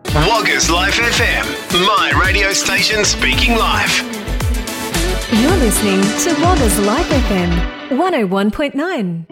Woggers Life FM, my radio station speaking live. You're listening to Woggers Life FM 101.9.